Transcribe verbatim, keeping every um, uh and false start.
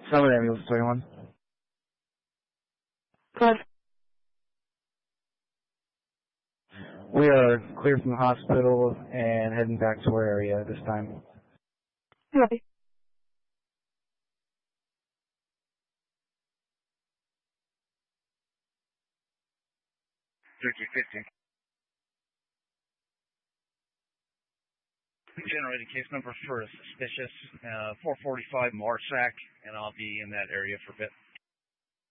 Summit Ambulance twenty-one. Good. We are clear from the hospital and heading back to our area at this time. Ready. thirteen fifty. Generating case number for a suspicious uh, four forty-five Marsac, and I'll be in that area for a bit.